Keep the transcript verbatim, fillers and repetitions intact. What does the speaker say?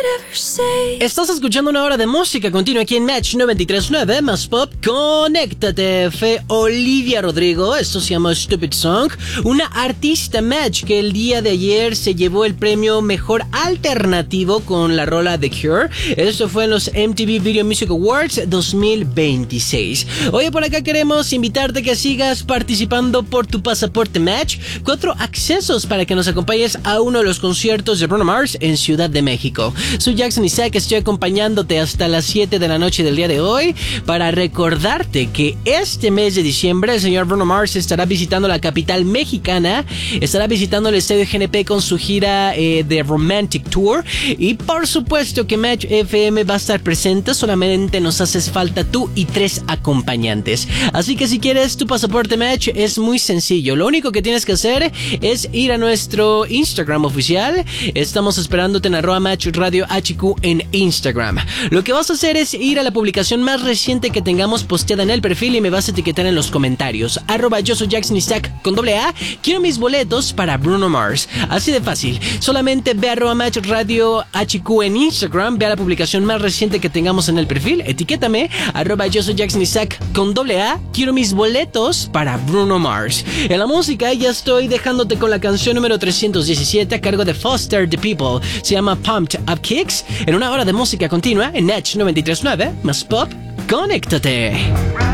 Estás escuchando una hora de música continua aquí en Match noventa y tres punto nueve más pop. Conéctate. Fue Olivia Rodrigo. Esto se llama Stupid Song. Una artista Match que el día de ayer se llevó el premio Mejor Alternativo con la rola The Cure. Esto fue en los M T V Video Music Awards dos mil veintiséis. Oye, por acá queremos invitarte a que sigas participando por tu pasaporte Match. Cuatro accesos para que nos acompañes a uno de los conciertos de Bruno Mars en Ciudad de México. Soy Jackson Isaac, estoy acompañándote hasta las siete de la noche del día de hoy para recordarte que este mes de diciembre el señor Bruno Mars estará visitando la capital mexicana, estará visitando el estadio G N P con su gira eh, de Romantic Tour, y por supuesto que Match F M va a estar presente. Solamente nos haces falta tú y tres acompañantes. Así que si quieres tu pasaporte Match es muy sencillo. Lo único que tienes que hacer es ir a nuestro Instagram oficial. Estamos esperándote en arroba Match Radio H Q en Instagram. Lo que vas a hacer es ir a la publicación más reciente que tengamos posteada en el perfil y me vas a etiquetar en los comentarios. Arroba yo soy Jackson Isaac con doble A. Quiero mis boletos para Bruno Mars. Así de fácil. Solamente ve a arroba Match Radio H Q en Instagram. Ve a la publicación más reciente que tengamos en el perfil. Etiquétame. Arroba yo soy Jackson Isaac con doble A. Quiero mis boletos para Bruno Mars. En la música ya estoy dejándote con la canción número trescientos diecisiete a cargo de Foster the People. Se llama Pumped Up Kicks. En una hora de música continua en Match noventa y tres punto nueve más pop. Conéctate.